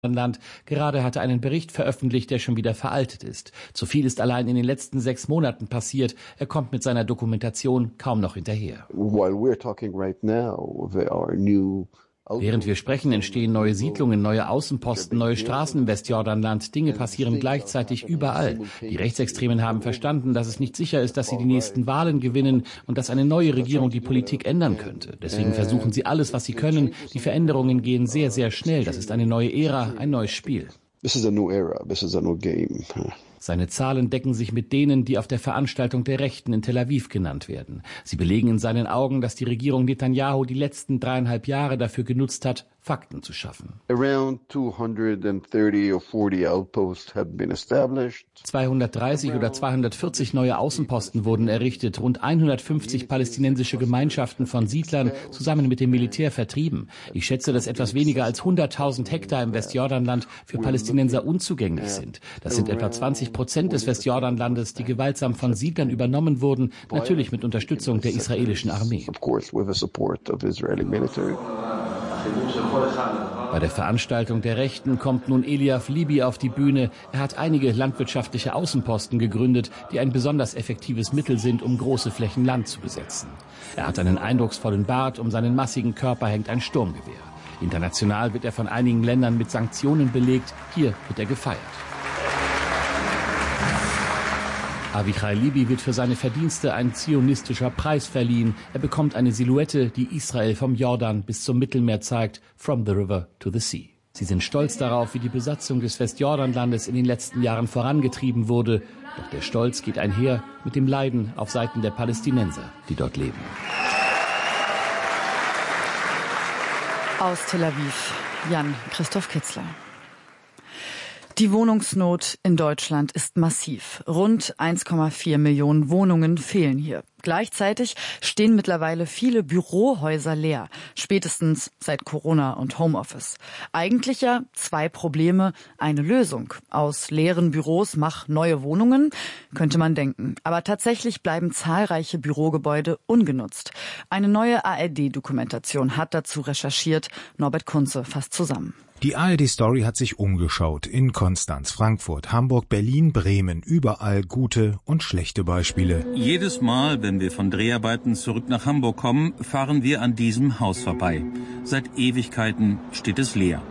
Land gerade hatte einen Bericht veröffentlicht, der schon wieder veraltet ist. Zu viel ist allein in den letzten 6 Monaten passiert. Er kommt mit seiner Dokumentation kaum noch hinterher. Während wir sprechen, entstehen neue Siedlungen, neue Außenposten, neue Straßen im Westjordanland. Dinge passieren gleichzeitig überall. Die Rechtsextremen haben verstanden, dass es nicht sicher ist, dass sie die nächsten Wahlen gewinnen und dass eine neue Regierung die Politik ändern könnte. Deswegen versuchen sie alles, was sie können. Die Veränderungen gehen sehr, sehr schnell. Das ist eine neue Ära, ein neues Spiel. This is a new era. This is a new game. Seine Zahlen decken sich mit denen, die auf der Veranstaltung der Rechten in Tel Aviv genannt werden. Sie belegen in seinen Augen, dass die Regierung Netanyahu die letzten 3,5 Jahre dafür genutzt hat, Fakten zu schaffen. Around 230 or 40 outposts have been established. 230 oder 240 neue Außenposten wurden errichtet, rund 150 palästinensische Gemeinschaften von Siedlern zusammen mit dem Militär vertrieben. Ich schätze, dass etwas weniger als 100.000 Hektar im Westjordanland für Palästinenser unzugänglich sind. Das sind etwa 20% des Westjordanlandes, die gewaltsam von Siedlern übernommen wurden, natürlich mit Unterstützung der israelischen Armee. Bei der Veranstaltung der Rechten kommt nun Eliav Libi auf die Bühne. Er hat einige landwirtschaftliche Außenposten gegründet, die ein besonders effektives Mittel sind, um große Flächen Land zu besetzen. Er hat einen eindrucksvollen Bart, um seinen massigen Körper hängt ein Sturmgewehr. International wird er von einigen Ländern mit Sanktionen belegt. Hier wird er gefeiert. Avichai Libi wird für seine Verdienste ein zionistischer Preis verliehen. Er bekommt eine Silhouette, die Israel vom Jordan bis zum Mittelmeer zeigt, from the river to the sea. Sie sind stolz darauf, wie die Besatzung des Westjordanlandes in den letzten Jahren vorangetrieben wurde. Doch der Stolz geht einher mit dem Leiden auf Seiten der Palästinenser, die dort leben. Aus Tel Aviv, Jan-Christoph Kitzler. Die Wohnungsnot in Deutschland ist massiv. Rund 1,4 Millionen Wohnungen fehlen hier. Gleichzeitig stehen mittlerweile viele Bürohäuser leer, spätestens seit Corona und Homeoffice. Eigentlich ja 2 Probleme, eine Lösung. Aus leeren Büros mach neue Wohnungen, könnte man denken. Aber tatsächlich bleiben zahlreiche Bürogebäude ungenutzt. Eine neue ARD-Dokumentation hat dazu recherchiert. Norbert Kunze fasst zusammen. Die ARD-Story hat sich umgeschaut in Konstanz, Frankfurt, Hamburg, Berlin, Bremen. Überall gute und schlechte Beispiele. Jedes Mal, wenn wir von Dreharbeiten zurück nach Hamburg kommen, fahren wir an diesem Haus vorbei. Seit Ewigkeiten steht es leer.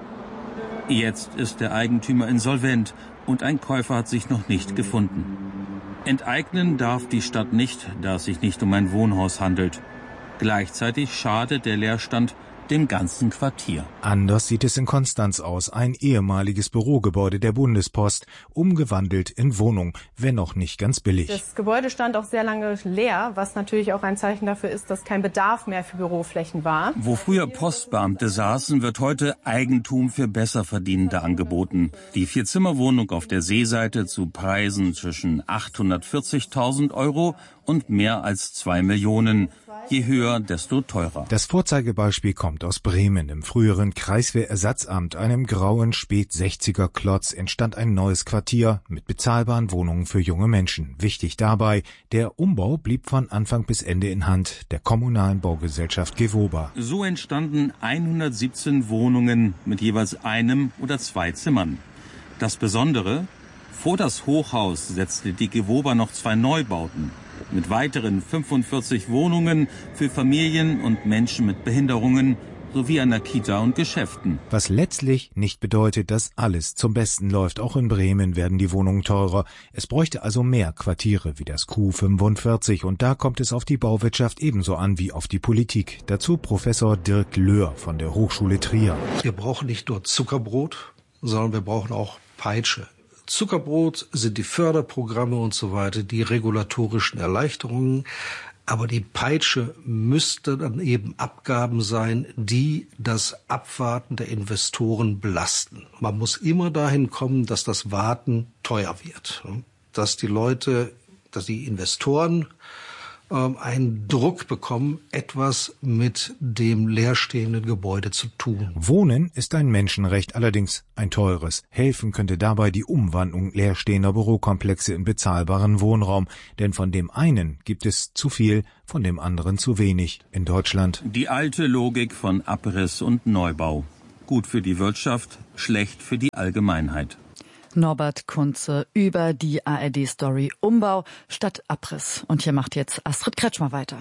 Jetzt ist der Eigentümer insolvent und ein Käufer hat sich noch nicht gefunden. Enteignen darf die Stadt nicht, da es sich nicht um ein Wohnhaus handelt. Gleichzeitig schadet der Leerstand dem ganzen Quartier. Anders sieht es in Konstanz aus, ein ehemaliges Bürogebäude der Bundespost, umgewandelt in Wohnung, wenn auch nicht ganz billig. Das Gebäude stand auch sehr lange leer, was natürlich auch ein Zeichen dafür ist, dass kein Bedarf mehr für Büroflächen war. Wo früher Postbeamte saßen, wird heute Eigentum für Besserverdienende angeboten. Die 4-Zimmer-Wohnung auf der Seeseite zu Preisen zwischen 840.000 Euro und mehr als 2 Millionen. Je höher, desto teurer. Das Vorzeigebeispiel kommt aus Bremen. Im früheren Kreiswehrersatzamt, einem grauen Spät-60er-Klotz, entstand ein neues Quartier mit bezahlbaren Wohnungen für junge Menschen. Wichtig dabei, der Umbau blieb von Anfang bis Ende in Hand der kommunalen Baugesellschaft Gewoba. So entstanden 117 Wohnungen mit jeweils 1 oder 2 Zimmern. Das Besondere, vor das Hochhaus setzte die Gewoba noch 2 Neubauten. Mit weiteren 45 Wohnungen für Familien und Menschen mit Behinderungen sowie einer Kita und Geschäften. Was letztlich nicht bedeutet, dass alles zum Besten läuft. Auch in Bremen werden die Wohnungen teurer. Es bräuchte also mehr Quartiere wie das Q45. Und da kommt es auf die Bauwirtschaft ebenso an wie auf die Politik. Dazu Professor Dirk Löhr von der Hochschule Trier. Wir brauchen nicht nur Zuckerbrot, sondern wir brauchen auch Peitsche. Zuckerbrot sind die Förderprogramme und so weiter, die regulatorischen Erleichterungen. Aber die Peitsche müsste dann eben Abgaben sein, die das Abwarten der Investoren belasten. Man muss immer dahin kommen, dass das Warten teuer wird. Dass die Investoren einen Druck bekommen, etwas mit dem leerstehenden Gebäude zu tun. Wohnen ist ein Menschenrecht, allerdings ein teures. Helfen könnte dabei die Umwandlung leerstehender Bürokomplexe in bezahlbaren Wohnraum. Denn von dem einen gibt es zu viel, von dem anderen zu wenig in Deutschland. Die alte Logik von Abriss und Neubau. gut für die Wirtschaft, schlecht für die Allgemeinheit. Norbert Kunze über die ARD-Story Umbau statt Abriss. Und hier macht jetzt Astrid Kretschmer weiter.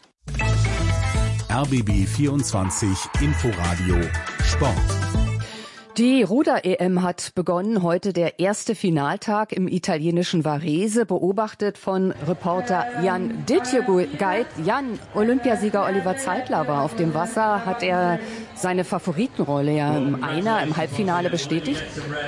RBB 24 Inforadio Sport. Die Ruder-EM hat begonnen. Heute der erste Finaltag im italienischen Varese, beobachtet von Reporter Jan Ditjegeit. Jan, Olympiasieger Oliver Zeitler war auf dem Wasser. Hat er seine Favoritenrolle ja im Halbfinale bestätigt?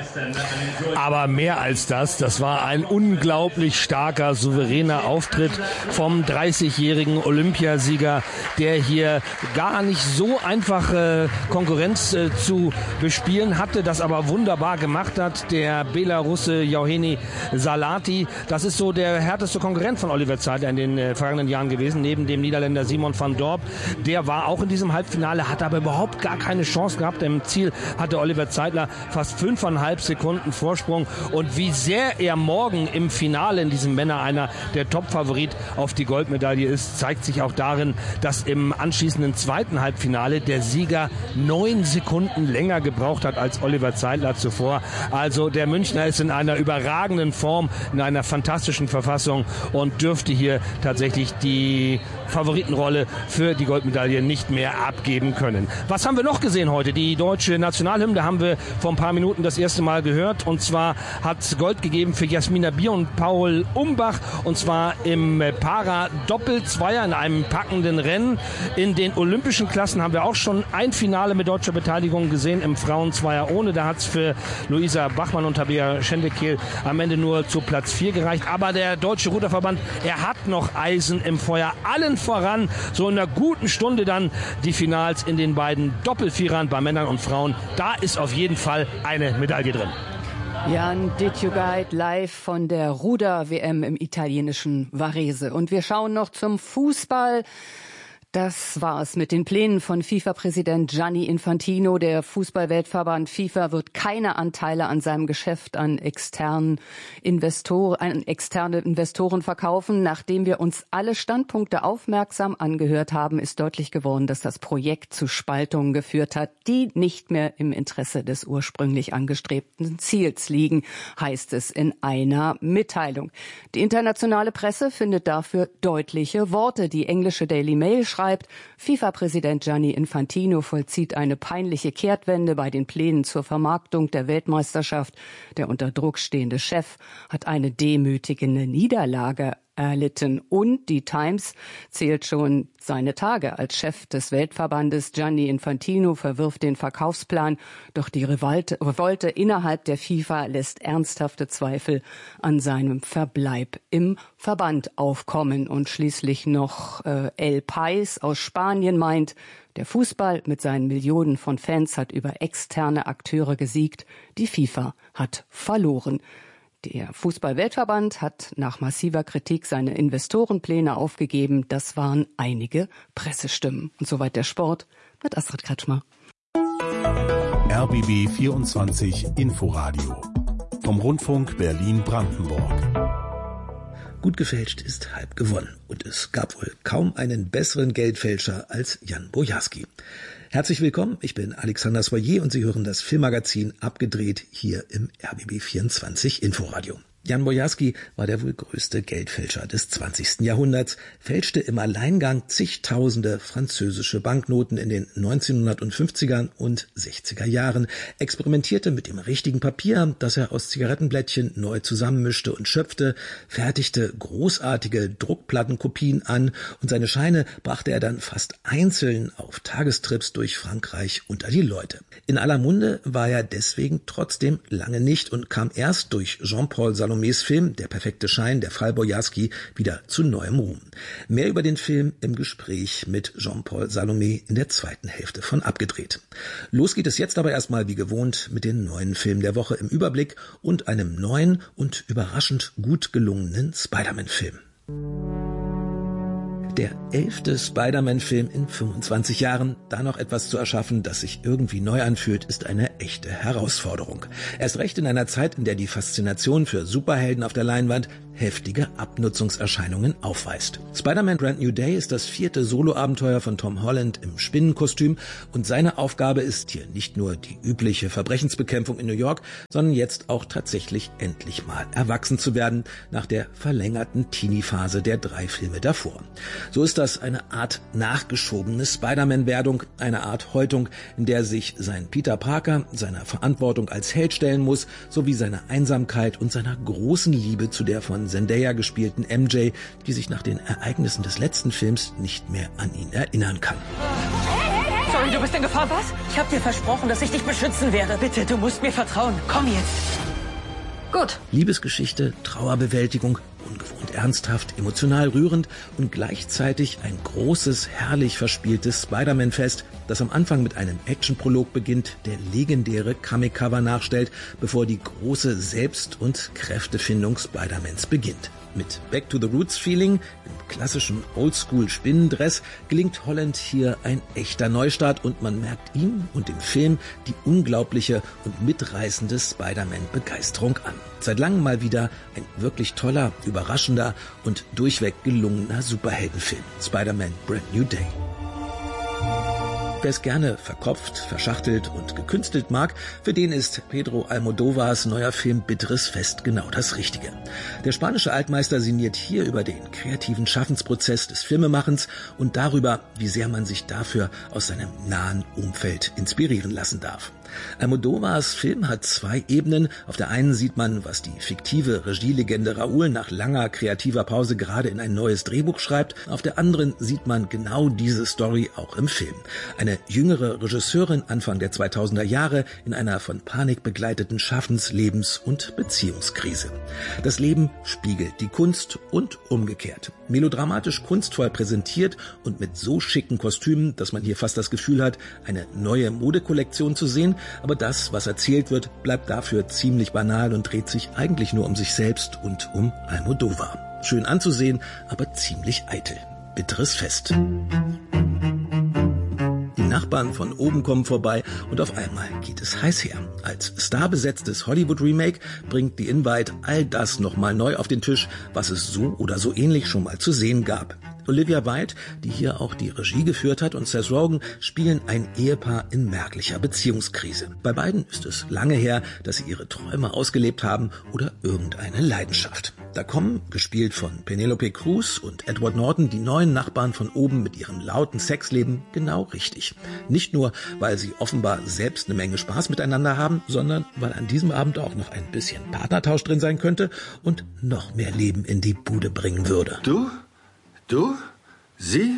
Aber mehr als das. Das war ein unglaublich starker, souveräner Auftritt vom 30-jährigen Olympiasieger, der hier gar nicht so einfache Konkurrenz zu bespielen hatte, das aber wunderbar gemacht hat, der Belarusse Yevgeny Salati. Das ist so der härteste Konkurrent von Oliver Zeitler in den vergangenen Jahren gewesen, neben dem Niederländer Simon van Dorp. Der war auch in diesem Halbfinale, hat aber überhaupt gar keine Chance gehabt. Im Ziel hatte Oliver Zeitler fast 5,5 Sekunden Vorsprung. Und wie sehr er morgen im Finale in diesem Männer einer der Top-Favorit auf die Goldmedaille ist, zeigt sich auch darin, dass im anschließenden zweiten Halbfinale der Sieger 9 Sekunden länger gebraucht hat als Oliver Zeitler zuvor. Also der Münchner ist in einer überragenden Form, in einer fantastischen Verfassung und dürfte hier tatsächlich die Favoritenrolle für die Goldmedaille nicht mehr abgeben können. Was haben wir noch gesehen heute? Die deutsche Nationalhymne haben wir vor ein paar Minuten das erste Mal gehört. Und zwar hat es Gold gegeben für Jasmina Bier und Paul Umbach. Und zwar im Para-Doppel-Zweier in einem packenden Rennen. In den olympischen Klassen haben wir auch schon ein Finale mit deutscher Beteiligung gesehen. Im Frauenzweier ohne. Da hat es für Luisa Bachmann und Tabea Schendekehl am Ende nur zu Platz 4 gereicht. Aber der Deutsche Ruderverband, er hat noch Eisen im Feuer. Allen voran, so in einer guten Stunde dann die Finals in den beiden Doppelvierern bei Männern und Frauen. Da ist auf jeden Fall eine Medaille drin. Jan Ditjegeit live von der Ruder-WM im italienischen Varese. Und wir schauen noch zum Fußball. Das war es mit den Plänen von FIFA-Präsident Gianni Infantino. Der Fußballweltverband FIFA wird keine Anteile an seinem Geschäft an externe Investoren verkaufen. Nachdem wir uns alle Standpunkte aufmerksam angehört haben, ist deutlich geworden, dass das Projekt zu Spaltungen geführt hat, die nicht mehr im Interesse des ursprünglich angestrebten Ziels liegen, heißt es in einer Mitteilung. Die internationale Presse findet dafür deutliche Worte. Die englische Daily Mail schreibt, FIFA-Präsident Gianni Infantino vollzieht eine peinliche Kehrtwende bei den Plänen zur Vermarktung der Weltmeisterschaft. Der unter Druck stehende Chef hat eine demütigende Niederlage erlitten. Und die Times zählt schon seine Tage als Chef des Weltverbandes. Gianni Infantino verwirft den Verkaufsplan, doch die Revolte innerhalb der FIFA lässt ernsthafte Zweifel an seinem Verbleib im Verband aufkommen. Und schließlich noch El País aus Spanien meint, der Fußball mit seinen Millionen von Fans hat über externe Akteure gesiegt. Die FIFA hat verloren. Der Fußball-Weltverband hat nach massiver Kritik seine Investorenpläne aufgegeben. Das waren einige Pressestimmen. Und soweit der Sport mit Astrid Kretschmer. RBB 24 Inforadio vom Rundfunk Berlin-Brandenburg. Gut gefälscht ist halb gewonnen. Und es gab wohl kaum einen besseren Geldfälscher als Jan Bojarski. Herzlich willkommen, ich bin Alexander Soyer und Sie hören das Filmmagazin Abgedreht hier im RBB 24 Inforadio. Jan Bojarski war der wohl größte Geldfälscher des 20. Jahrhunderts, fälschte im Alleingang zigtausende französische Banknoten in den 1950er und 60er Jahren, experimentierte mit dem richtigen Papier, das er aus Zigarettenblättchen neu zusammenmischte und schöpfte, fertigte großartige Druckplattenkopien an und seine Scheine brachte er dann fast einzeln auf Tagestrips durch Frankreich unter die Leute. In aller Munde war er deswegen trotzdem lange nicht und kam erst durch Jean-Paul Salomés Film Der perfekte Schein, der Fall Bojarski, wieder zu neuem Ruhm. Mehr über den Film im Gespräch mit Jean-Paul Salomé in der zweiten Hälfte von Abgedreht. Los geht es jetzt aber erstmal wie gewohnt mit den neuen Filmen der Woche im Überblick und einem neuen und überraschend gut gelungenen Spider-Man-Film. Der 11. Spider-Man-Film in 25 Jahren, da noch etwas zu erschaffen, das sich irgendwie neu anfühlt, ist eine echte Herausforderung. Erst recht in einer Zeit, in der die Faszination für Superhelden auf der Leinwand heftige Abnutzungserscheinungen aufweist. Spider-Man Brand New Day ist das 4. Soloabenteuer von Tom Holland im Spinnenkostüm und seine Aufgabe ist hier nicht nur die übliche Verbrechensbekämpfung in New York, sondern jetzt auch tatsächlich endlich mal erwachsen zu werden nach der verlängerten Teenie-Phase der 3 Filme davor. So ist das eine Art nachgeschobene Spider-Man-Werdung, eine Art Häutung, in der sich sein Peter Parker seiner Verantwortung als Held stellen muss, sowie seiner Einsamkeit und seiner großen Liebe zu der von Zendaya gespielten MJ, die sich nach den Ereignissen des letzten Films nicht mehr an ihn erinnern kann. Sorry, du bist in Gefahr, was? Ich hab dir versprochen, dass ich dich beschützen werde. Bitte, du musst mir vertrauen. Komm jetzt. Gut. Liebesgeschichte, Trauerbewältigung, ungewohnt ernsthaft, emotional rührend und gleichzeitig ein großes, herrlich verspieltes Spider-Man-Fest, das am Anfang mit einem Action-Prolog beginnt, der legendäre Comic-Cover nachstellt, bevor die große Selbst- und Kräftefindung Spider-Mans beginnt. Mit Back-to-the-Roots-Feeling, im klassischen Oldschool-Spinnendress, gelingt Holland hier ein echter Neustart und man merkt ihm und dem Film die unglaubliche und mitreißende Spider-Man-Begeisterung an. Seit langem mal wieder ein wirklich toller, überraschender und durchweg gelungener Superheldenfilm. Spider-Man Brand New Day. Wer es gerne verkopft, verschachtelt und gekünstelt mag, für den ist Pedro Almodóvars neuer Film Bitteres Fest genau das Richtige. Der spanische Altmeister sinniert hier über den kreativen Schaffensprozess des Filmemachens und darüber, wie sehr man sich dafür aus seinem nahen Umfeld inspirieren lassen darf. Almodóvars Film hat 2 Ebenen. Auf der einen sieht man, was die fiktive Regielegende Raúl nach langer kreativer Pause gerade in ein neues Drehbuch schreibt. Auf der anderen sieht man genau diese Story auch im Film. Eine jüngere Regisseurin Anfang der 2000er Jahre in einer von Panik begleiteten Schaffens-, Lebens- und Beziehungskrise. Das Leben spiegelt die Kunst und umgekehrt. Melodramatisch kunstvoll präsentiert und mit so schicken Kostümen, dass man hier fast das Gefühl hat, eine neue Modekollektion zu sehen. Aber das, was erzählt wird, bleibt dafür ziemlich banal und dreht sich eigentlich nur um sich selbst und um Almodóvar. Schön anzusehen, aber ziemlich eitel. Bitteres Fest. Die Nachbarn von oben kommen vorbei und auf einmal geht es heiß her. Als starbesetztes Hollywood-Remake bringt The Invite all das nochmal neu auf den Tisch, was es so oder so ähnlich schon mal zu sehen gab. Olivia Wilde, die hier auch die Regie geführt hat, und Seth Rogen spielen ein Ehepaar in merklicher Beziehungskrise. Bei beiden ist es lange her, dass sie ihre Träume ausgelebt haben oder irgendeine Leidenschaft. Da kommen, gespielt von Penelope Cruz und Edward Norton, die neuen Nachbarn von oben mit ihrem lauten Sexleben genau richtig. Nicht nur, weil sie offenbar selbst eine Menge Spaß miteinander haben, sondern weil an diesem Abend auch noch ein bisschen Partnertausch drin sein könnte und noch mehr Leben in die Bude bringen würde. Du, sie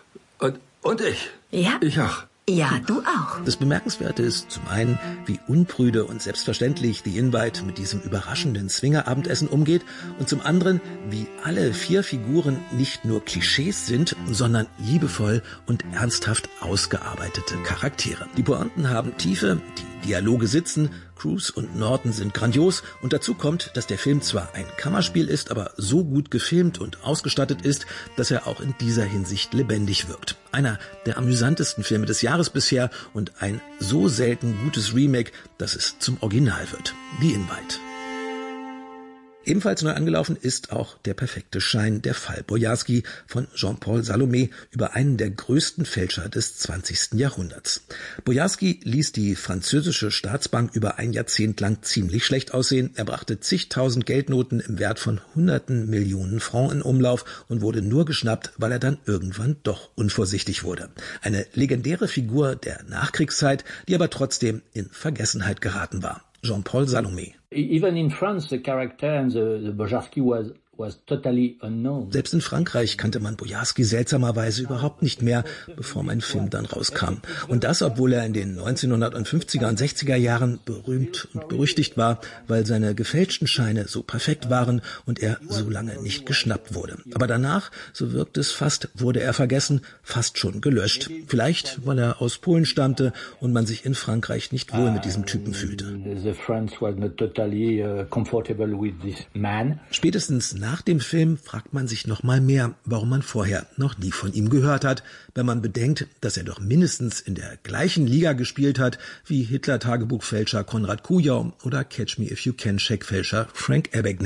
und ich. Ja. Ich auch. Ja, du auch. Das Bemerkenswerte ist zum einen, wie unprüde und selbstverständlich The Invite mit diesem überraschenden Swingerabendessen umgeht und zum anderen, wie alle 4 Figuren nicht nur Klischees sind, sondern liebevoll und ernsthaft ausgearbeitete Charaktere. Die Pointen haben Tiefe, die Dialoge sitzen, Cruz und Norton sind grandios und dazu kommt, dass der Film zwar ein Kammerspiel ist, aber so gut gefilmt und ausgestattet ist, dass er auch in dieser Hinsicht lebendig wirkt. Einer der amüsantesten Filme des Jahres bisher und ein so selten gutes Remake, dass es zum Original wird. The Invite. Ebenfalls neu angelaufen ist auch Der perfekte Schein, der Fall Boyarsky von Jean-Paul Salomé über einen der größten Fälscher des 20. Jahrhunderts. Boyarsky ließ die französische Staatsbank über ein Jahrzehnt lang ziemlich schlecht aussehen. Er brachte zigtausend Geldnoten im Wert von hunderten Millionen Francs in Umlauf und wurde nur geschnappt, weil er dann irgendwann doch unvorsichtig wurde. Eine legendäre Figur der Nachkriegszeit, die aber trotzdem in Vergessenheit geraten war. Jean-Paul Salomé. Even in France, the character and the Boyarsky was totally unknown. Selbst in Frankreich kannte man Boyarsky seltsamerweise überhaupt nicht mehr, bevor mein Film dann rauskam. Und das, obwohl er in den 1950er und 60er Jahren berühmt und berüchtigt war, weil seine gefälschten Scheine so perfekt waren und er so lange nicht geschnappt wurde. Aber danach, so wirkt es fast, wurde er vergessen, fast schon gelöscht. Vielleicht, weil er aus Polen stammte und man sich in Frankreich nicht wohl mit diesem Typen fühlte. The French was not totally comfortable with this man. Spätestens nach dem Film fragt man sich noch mal mehr, warum man vorher noch nie von ihm gehört hat, wenn man bedenkt, dass er doch mindestens in der gleichen Liga gespielt hat wie Hitler-Tagebuchfälscher Konrad Kujau oder Catch Me If You Can-Checkfälscher Frank Abagnale.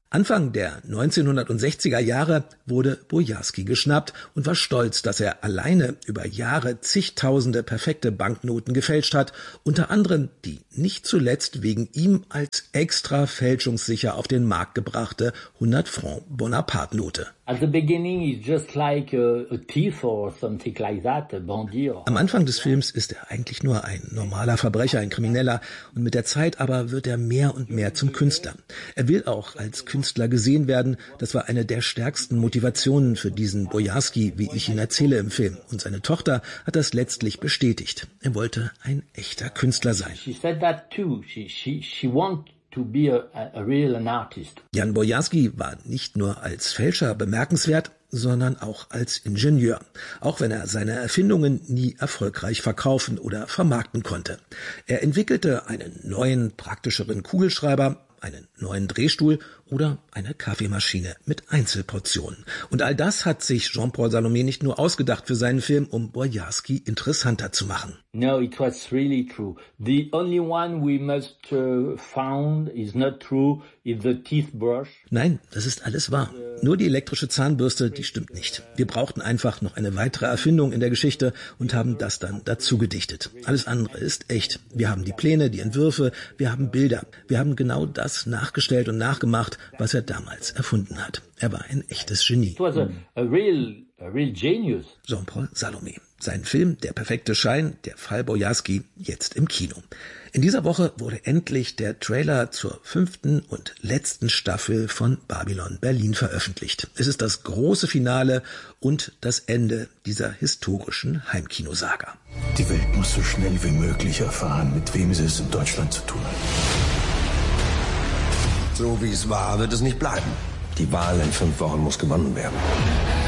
Anfang der 1960er Jahre wurde Bojarski geschnappt und war stolz, dass er alleine über Jahre zigtausende perfekte Banknoten gefälscht hat, unter anderem die nicht zuletzt wegen ihm als extra fälschungssicher auf den Markt gebrachte 100-Franc-Bonaparte-Note. Am Anfang des Films ist er eigentlich nur ein normaler Verbrecher, ein Krimineller, und mit der Zeit aber wird er mehr und mehr zum Künstler. Er will auch als Künstler gesehen werden. Das war eine der stärksten Motivationen für diesen Bojarski, wie ich ihn erzähle im Film. Und seine Tochter hat das letztlich bestätigt. Er wollte ein echter Künstler sein. Jan Bojarski war nicht nur als Fälscher bemerkenswert, sondern auch als Ingenieur, auch wenn er seine Erfindungen nie erfolgreich verkaufen oder vermarkten konnte. Er entwickelte einen neuen, praktischeren Kugelschreiber, einen neuen Drehstuhl oder eine Kaffeemaschine mit Einzelportionen. Und all das hat sich Jean-Paul Salomé nicht nur ausgedacht für seinen Film, um Bojarski interessanter zu machen. No, it was really true. The only one we must found is not true is the teeth brush. Nein, das ist alles wahr. Nur die elektrische Zahnbürste, die stimmt nicht. Wir brauchten einfach noch eine weitere Erfindung in der Geschichte und haben das dann dazu gedichtet. Alles andere ist echt. Wir haben die Pläne, die Entwürfe, wir haben Bilder. Wir haben genau das nachgestellt und nachgemacht, was er damals erfunden hat. Er war ein echtes Genie. It was a real genius. Jean-Paul Salomé. Sein Film Der perfekte Schein, der Fall Bojarski, jetzt im Kino. In dieser Woche wurde endlich der Trailer zur 5. und letzten Staffel von Babylon Berlin veröffentlicht. Es ist das große Finale und das Ende dieser historischen Heimkinosaga. Die Welt muss so schnell wie möglich erfahren, mit wem sie es in Deutschland zu tun hat. So wie es war, wird es nicht bleiben. Die Wahl in 5 Wochen muss gewonnen werden.